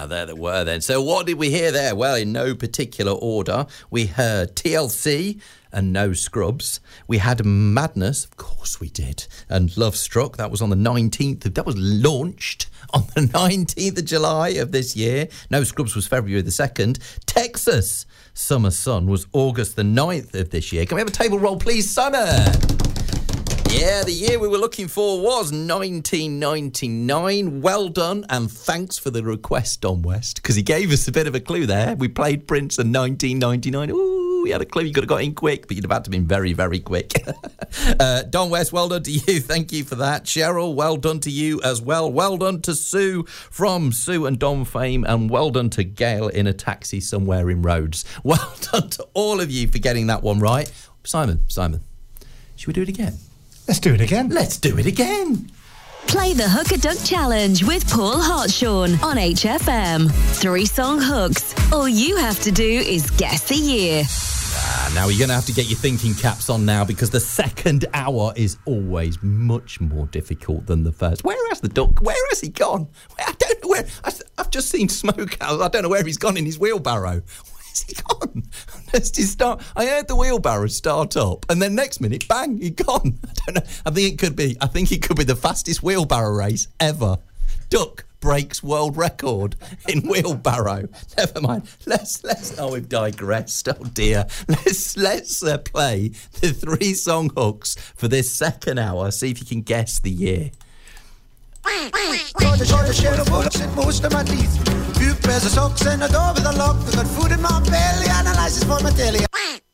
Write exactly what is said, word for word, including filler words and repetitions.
Ah, there they were then. So what did we hear there? Well, in no particular order, we heard T L C and No Scrubs. We had Madness, of course we did, and Love Struck. That was on the nineteenth. Of, that was launched on the nineteenth of July of this year. No Scrubs was February the second. Texas Summer Sun was August the ninth of this year. Can we have a table roll, please, Sonner? Yeah, the year we were looking for was nineteen ninety-nine. Well done, and thanks for the request, Don West, because he gave us a bit of a clue there. We played Prince in nineteen ninety-nine. Ooh, we had a clue. You could have got in quick, but you'd have had to have been very, very quick. uh, Don West, well done to you. Thank you for that. Cheryl, well done to you as well. Well done to Sue from Sue and Don fame, and well done to Gail in a taxi somewhere in Rhodes. Well done to all of you for getting that one right. Simon, Simon, should we do it again? Let's do it again. Let's do it again. Play the Hook a Duck Challenge with Paul Hartshorn on H F M. Three song hooks. All you have to do is guess the year. Ah, now you're going to have to get your thinking caps on now, because the second hour is always much more difficult than the first. Where has the duck? Where has he gone? I don't know where. I've just seen smoke out. I don't know where he's gone in his wheelbarrow. Where's he gone? Start. I heard the wheelbarrow start up, and then next minute, bang, he's gone. I don't know. I think it could be. I think it could be the fastest wheelbarrow race ever. Duck breaks world record in wheelbarrow. Never mind. Let's let's. Oh, we've digressed. Oh dear. Let's let's uh, play the three song hooks for this second hour. See if you can guess the year. Got a short share of bullets in most of my teeth. Few pairs of socks and a door with a lock. I got food in my belly, analysis for my daily.